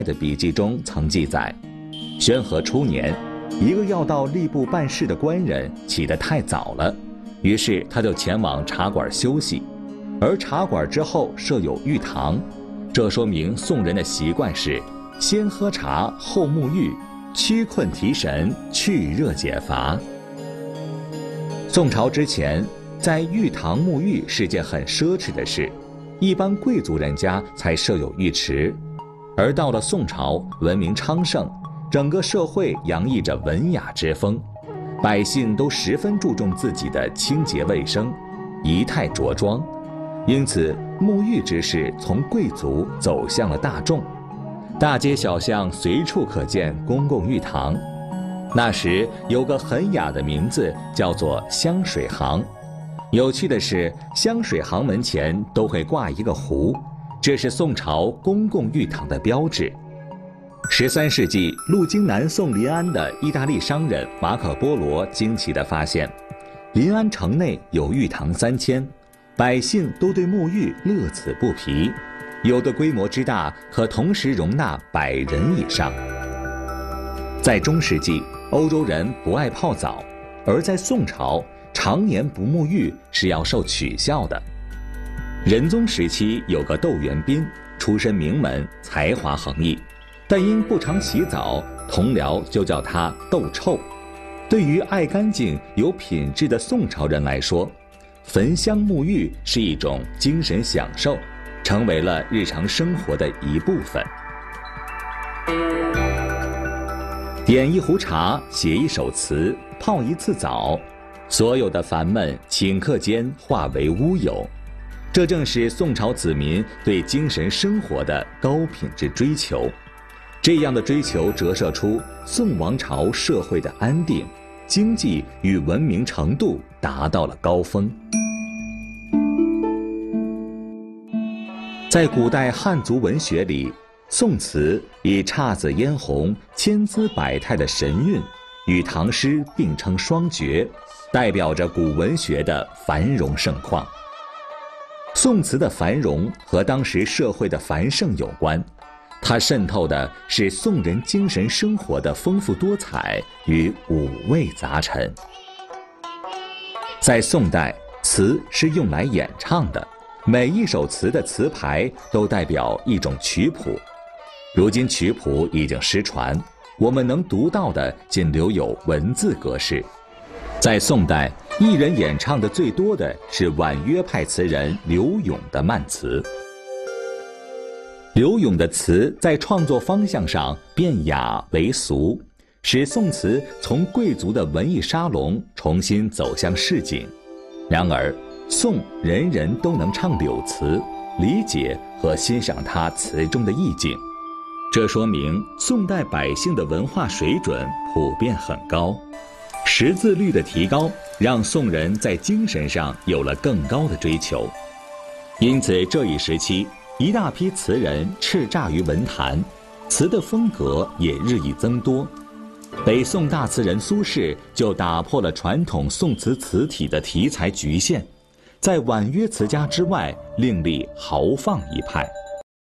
的笔记中曾记载，宣和初年，一个要到吏部办事的官人起得太早了，于是他就前往茶馆休息，而茶馆之后设有浴堂，这说明宋人的习惯是先喝茶后沐浴，驱困提神，去热解乏。宋朝之前，在浴堂沐浴是件很奢侈的事，一般贵族人家才设有浴池。而到了宋朝，文明昌盛，整个社会洋溢着文雅之风，百姓都十分注重自己的清洁卫生，仪态着装，因此沐浴之事从贵族走向了大众，大街小巷随处可见公共浴堂。那时有个很雅的名字，叫做香水行。有趣的是，香水行门前都会挂一个壶，这是宋朝公共浴堂的标志。13世纪路经南宋临安的意大利商人马可波罗惊奇地发现，临安城内有浴堂3000，百姓都对沐浴乐此不疲，有的规模之大，可同时容纳100人以上。在中世纪，欧洲人不爱泡澡，而在宋朝，常年不沐浴是要受取笑的。仁宗时期有个窦元彬，出身名门，才华横溢，但因不常洗澡，同僚就叫他窦臭。对于爱干净有品质的宋朝人来说，焚香沐浴是一种精神享受，成为了日常生活的一部分。点一壶茶，写一首词，泡一次澡，所有的烦闷顷刻间化为乌有。这正是宋朝子民对精神生活的高品质追求。这样的追求折射出宋王朝社会的安定，经济与文明程度达到了高峰。在古代汉族文学里，宋词以姹紫嫣红、千姿百态的神韵，与唐诗并称双绝，代表着古文学的繁荣盛况。宋词的繁荣和当时社会的繁盛有关，它渗透的是宋人精神生活的丰富多彩与五味杂陈。在宋代，词是用来演唱的，每一首词的词牌都代表一种曲谱。如今曲谱已经失传，我们能读到的仅留有文字格式。在宋代，艺人演唱的最多的是婉约派词人柳永的慢词。柳永的词在创作方向上变雅为俗，使宋词从贵族的文艺沙龙重新走向市井。然而，宋人人都能唱柳词，理解和欣赏它词中的意境。这说明宋代百姓的文化水准普遍很高，识字率的提高让宋人在精神上有了更高的追求。因此这一时期，一大批词人叱咤于文坛，词的风格也日益增多。北宋大词人苏轼就打破了传统宋词词体的题材局限，在婉约词家之外另立豪放一派。